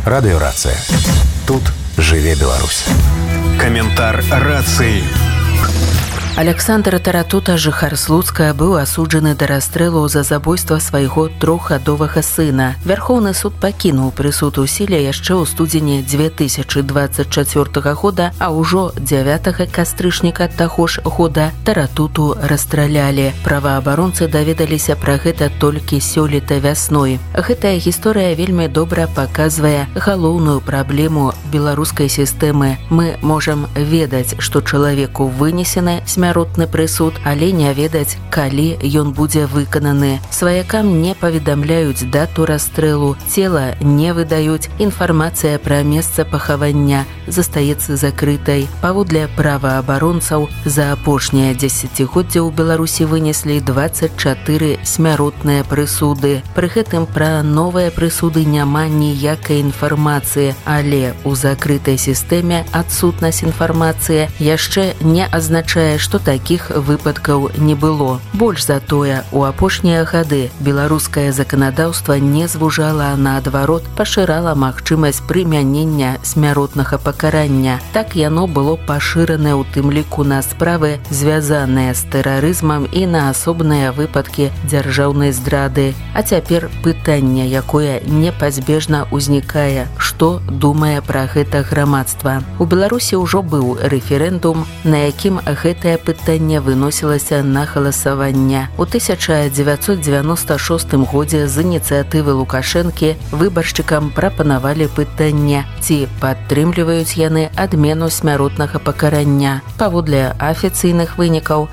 Радыёрацыя. Тут жыве Беларусь. Каментар рацыі. Александр Таратута, жыхар Слуцка, быў асуджаны да расстрэлу за забойства свайго трохгадовага сына. Вярхоўны суд пакінуў прысуд у сіле яшчэ ў студзені 2024 года, а ўжо 9 кастрычніка таго ж года Таратуту расстралялі. Праваабаронцы даведаліся пра гэта толькі сёлета вясной. Гэтая гісторыя вельмі добра паказвае галоўную праблему беларускай сістэмы. Мы можам ведаць, што чалавеку вынесены смяротны прысуд, але не ведаць, калі ён будзе выкананы. Сваякам не паведамляюць дату расстрэлу, цела не выдаюць, інфармацыя пра месца пахавання застаецца закрытай. Паводле праваабаронцаў, за апошняе дзесяцігоддзе ў Беларусі вынеслі 24 смяротныя прысуды. Пры гэтым пра новыя прысуды няма ніякай інфармацыі, але ў закрытай сістэме адсутнасць інфармацыі яшчэ не азначае, што такіх выпадкаў не было. Больш за тое, у апошнія гады беларускае заканадаўства не звужала, а наадварот пашырала магчымасць прымянення смяротнага пакарання. Так яно было пашырана ў тым ліку на справы, звязаныя з тэрарызмам і на асобныя выпадкі дзяржаўнай здрады. А цяпер пытанне, якое непазбежна ўзнікае: што думае пра гэта грамадства? У Беларусі ўжо быў рэферэндум, на якім гэтае пытанне выносілася на галасаванне. У 1996 годзе з ініцыятывы Лукашэнкі выбаршчыкам прапанавалі пытанне, ці падтрымліваюць яны адмену смяротнага пакарання. Паводле афіцыйных вынікаў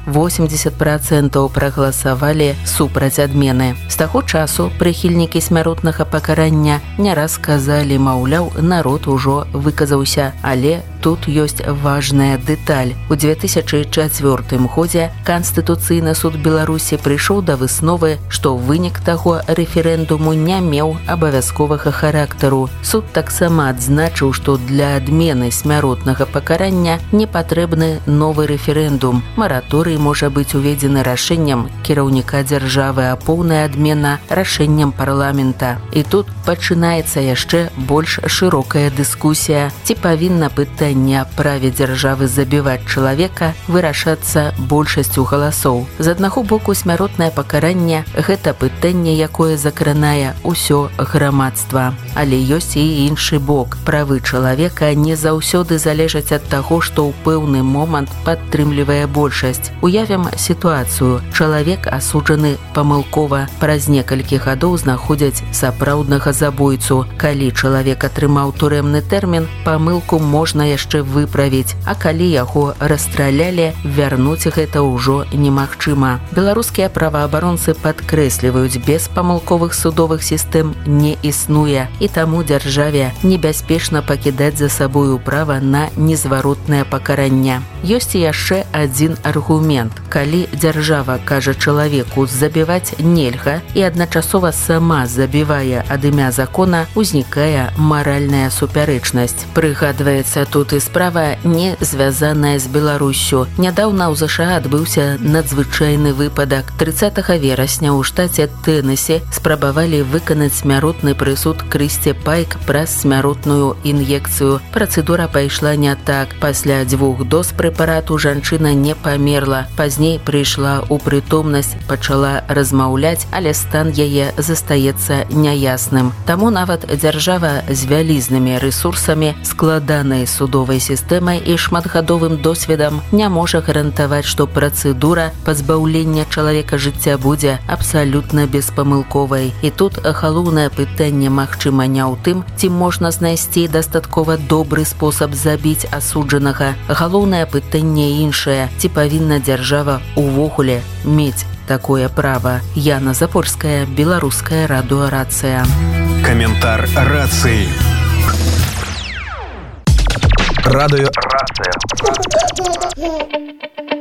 80% прагаласавалі супраць адмены. З таго часу прыхільнікі смяротнага пакарання не раз казалі, маўляў, народ ужо выказаўся, але тут ёсць важная дэталь. У 2004 годзе Канстытуцыйны суд Беларусі прыйшоў да высновы, што вынік таго рэферэндуму не меў абавязковага характару. Суд таксама адзначыў, што для адмены смяротнага пакарання не патрэбны новы рэферэндум. Мараторый можа быць уведзены рашэннем кіраўніка дзяржавы, а поўная адмена рашэннем парламента. І тут пачынаецца яшчэ больш шырокая дыскусія, ці павінна пытанне аб праве дзяржавы забіваць чалавека вырашацца большасцю галасоў. З аднаго боку, смяротнае пакаранне – гэта пытанне, якое закранае ўсё грамадства. Але ёсць і іншы бок. Правы чалавека не заўсёды залежаць ад таго, што ў пэўны момант падтрымлівае большасць. Уявім сітуацыю. Чалавек асуджаны памылкова. Праз некалькі гадоў знаходзяць сапраўднага забойцу. Калі чалавек атрымаў турэмны тэрмін, памылку можна яшчэ выправіць, а калі яго расстралялі, вярнуць гэта ўжо немагчыма. Беларускія праваабаронцы падкрэсліваюць, без памылковых судовых сістэм не існуе, і таму дзяржаве небяспечна пакідаць за сабою права на незваротнае пакаранне. Ёсць і яшчэ адзін аргумент. Калі дзяржава кажа чалавеку забіваць нельга і адначасова сама забівае ад імя закона, узнікае маральная супярэчнасць. Прыгадваецца тут і справа, не звязаная з Беларуссю. Нядаўна ў ЗША адбыўся надзвычайны выпадак. 30 верасня ў штаце Тэннесі спрабавалі выканаць смяротны прысуд Крысце Пайк праз смяротную ін'екцыю. Працэдура пайшла не так. Пасля 2 доз прэпарату жанчына не памерла. Пазней прыйшла ў прытомнасць, пачала размаўляць, але стан яе застаецца няясным. Таму нават дзяржава з вялізнымі рэсурсамі, складанай судовай сістэмай і шматгадовым досведам не можа гарантаваць, што працэдура пазбаўлення чалавека жыцця будзе абсалютна беспамылковай. І тут галоўнае пытанне, магчыма, не ў тым, ці можна знайсці дастаткова добры спосаб забіць асуджанага. Галоўнае пытанне іншае, ці павінна дзяржава увогуле мець такое права. Яна Запорская, Беларуская радыёрацыя. Каментар рацыі. Радыёрацыя.